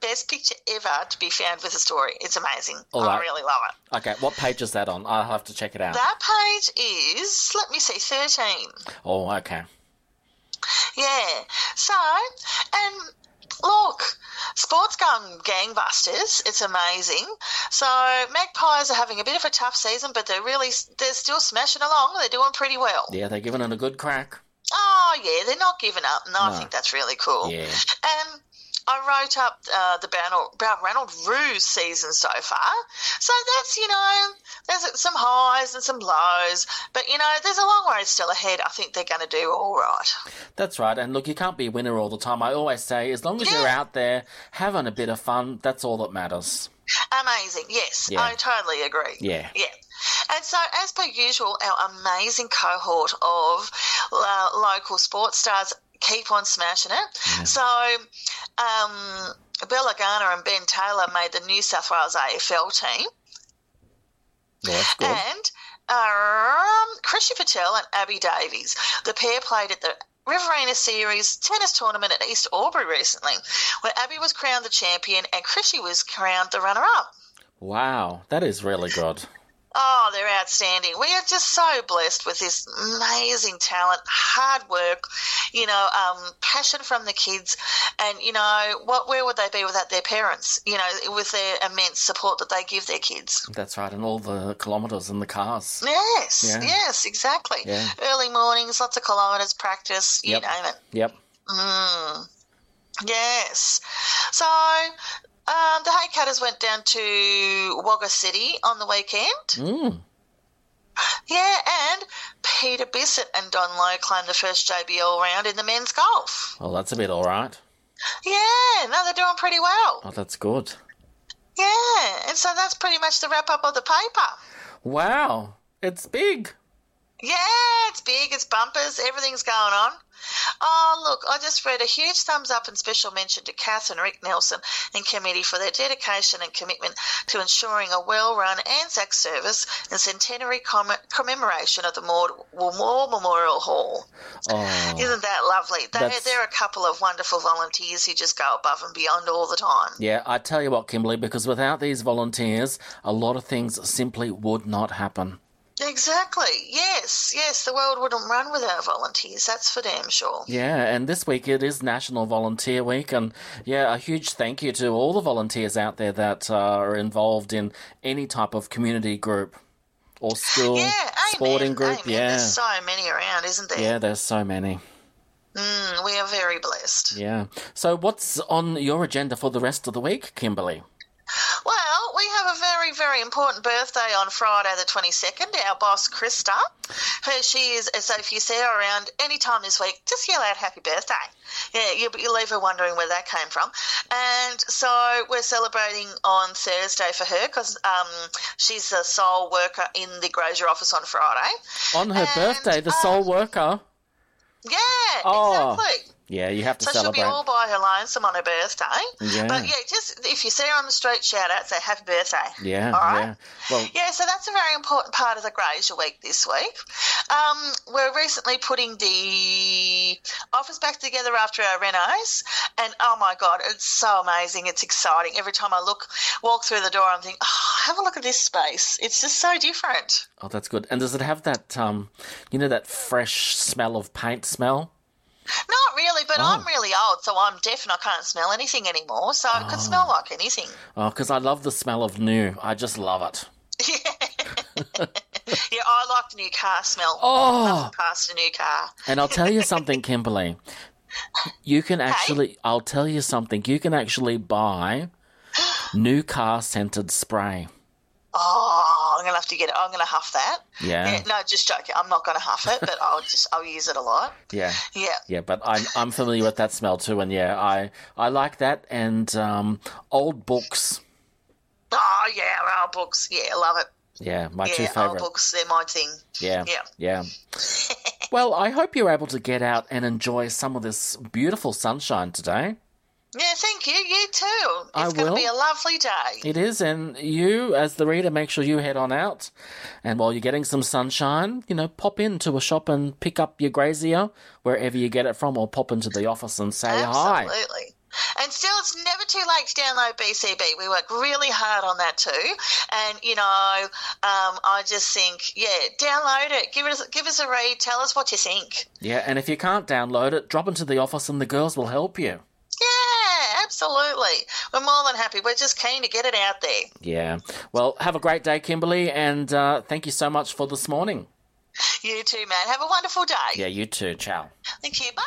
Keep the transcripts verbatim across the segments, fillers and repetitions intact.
best picture ever to be found with a story. It's amazing. All I right. really love it. Okay, what page is that on? I'll have to check it out. That page is, let me see, thirteen. Oh, okay. Yeah. So, and look, sport's going gangbusters. It's amazing. So Magpies are having a bit of a tough season, but they're really, they're still smashing along. They're doing pretty well. Yeah, they're giving it a good crack. Oh, yeah, they're not giving up, and I No. think that's really cool. Yeah. And I wrote up uh, the Balranald Roos season so far. So that's, you know, there's some highs and some lows. But, you know, there's a long way still ahead. I think they're going to do all right. That's right. And look, you can't be a winner all the time. I always say, as long as Yeah. you're out there having a bit of fun, that's all that matters. Amazing, yes. Yeah. I totally agree. Yeah. Yeah. And so, as per usual, our amazing cohort of uh, local sports stars keep on smashing it. Yeah. So, um, Bella Garner and Ben Taylor made the New South Wales A F L team. Yeah, that's good. And um, Krishy Patel and Abby Davies, the pair played at the Riverina Series tennis tournament at East Albury recently, where Abby was crowned the champion and Krishy was crowned the runner-up. Wow, that is really good. Oh, they're outstanding. We are just so blessed with this amazing talent, hard work, you know, um, passion from the kids. And, you know, what? where would they be without their parents, you know, with their immense support that they give their kids? That's right, and all the kilometres in the cars. Yes, Yeah. yes, exactly. Yeah. Early mornings, lots of kilometres, practice, you Yep. name it. Yep. Mm. Yes. So um, the Haycutters went down to Wagga City on the weekend. Mm. Yeah, and Peter Bissett and Don Lowe claimed the first J B L round in the men's golf. Well, that's a bit all right. Yeah, no, they're doing pretty well. Oh, that's good. Yeah, and so that's pretty much the wrap-up of the paper. Wow, it's big. Yeah, it's big, it's bumpers, everything's going on. Oh, look, I just read a huge thumbs up and special mention to Kath and Rick Nelson and committee for their dedication and commitment to ensuring a well-run Anzac service and centenary comm- commemoration of the War, War Memorial Hall. Oh, Isn't that lovely? They, That's- they're a couple of wonderful volunteers who just go above and beyond all the time. yeah, I tell you what, Kimberly, because without these volunteers, a lot of things simply would not happen. Exactly. Yes, yes, the world wouldn't run without volunteers, that's for damn sure. Yeah, and this week it is National Volunteer Week, and yeah, a huge thank you to all the volunteers out there that uh, are involved in any type of community group or school, Yeah, sporting amen, group. amen. Yeah, There's so many around, isn't there? yeah, there's so many. Mm, we are very blessed. Yeah. So what's on your agenda for the rest of the week, Kimberly? Well, we have a very, very important birthday on Friday the twenty-second. Our boss, Krista, who she is, so if you see her around any time this week, just yell out happy birthday. Yeah, you, you leave her wondering where that came from. And so we're celebrating on Thursday for her because um, she's a sole worker in the Grazier office on Friday. On her And, birthday, the um, sole worker. Yeah, Oh. exactly. Yeah, you have to So celebrate. she'll be all by her lonesome on her birthday. Yeah. But yeah, just if you see her on the street, shout out, say happy birthday. Yeah, All right? yeah. Well, Yeah, so that's a very important part of the Grazier Week this week. Um, we're recently putting the office back together after our renos, and oh my God, it's so amazing. It's exciting. Every time I look, walk through the door, I'm thinking, oh, have a look at this space. It's just so different. oh, that's good. And does it have that, um, you know, that fresh smell of paint smell? Not really, but Oh. I'm really old, so I'm deaf and I can't smell anything anymore, so it could smell like anything. Oh, because I love the smell of new. I just love it. Yeah, I like the new car smell. Oh. Nothing past a new car. And I'll tell you something, Kimberly. You can actually, I'll tell you something. You can actually buy new car scented spray. Oh, I'm gonna have to get it. I'm gonna huff that. Yeah. no, just joking. I'm not gonna huff it, but I'll just I'll use it a lot. Yeah. Yeah. Yeah, but I'm I'm familiar with that smell too, and yeah, I I like that and um, old books. Oh yeah, our books. Yeah, I love it. Yeah, my two Yeah, old favourite. books. They're my thing. Yeah, Yeah. yeah. Well, I hope you're able to get out and enjoy some of this beautiful sunshine today. Yeah, thank you. You too. It's I going to will. be a lovely day. It is, and you, as the reader, make sure you head on out. And while you're getting some sunshine, you know, pop into a shop and pick up your Grazier, wherever you get it from, or pop into the office and say hi. Absolutely. And still, it's never too late to download B C B. We work really hard on that too. And, you know, um, I just think, yeah, download it. Give us, give us a read. Tell us what you think. Yeah, and if you can't download it, drop into the office and the girls will help you. Yeah, absolutely. We're more than happy. We're just keen to get it out there. Yeah. Well, have a great day, Kimberly, and uh, thank you so much for this morning. You too, man. Have a wonderful day. Yeah, you too. Ciao. Thank you. Bye.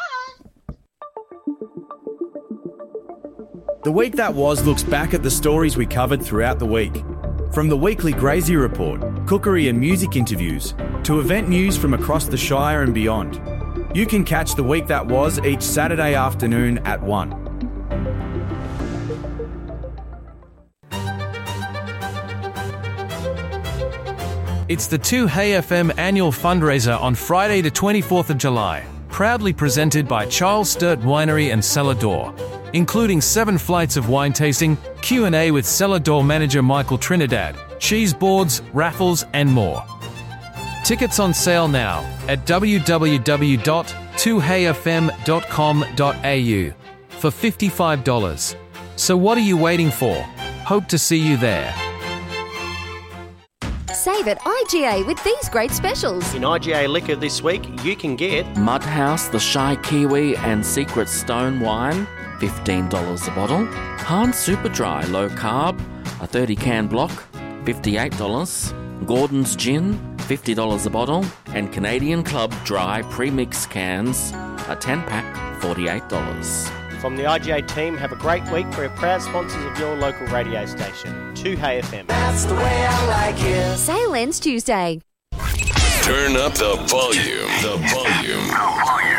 The Week That Was looks back at the stories we covered throughout the week. From the weekly Grazie Report, cookery and music interviews, to event news from across the Shire and beyond. You can catch The Week That Was each Saturday afternoon at one. It's the two Hey F M annual fundraiser on Friday the twenty-fourth of July, proudly presented by Charles Sturt Winery and Cellar Door, including seven flights of wine tasting, Q and A with Cellar Door manager Michael Trinidad, cheese boards, raffles and more. Tickets on sale now at w w w dot two hey f m dot com dot a u for fifty-five dollars. So what are you waiting for? Hope to see you there. Save at I G A with these great specials. In I G A Liquor this week, you can get Mudhouse, the Shy Kiwi and Secret Stone Wine, fifteen dollars a bottle. Hahn Super Dry Low Carb, a thirty can block, fifty-eight dollars. Gordon's Gin, fifty dollars a bottle. And Canadian Club Dry Premix Cans, a ten pack, forty-eight dollars. From the I G A team, have a great week. We're proud sponsors of your local radio station, two Hey F M. That's the way I like it. Sale ends Tuesday. Turn up the volume. The volume.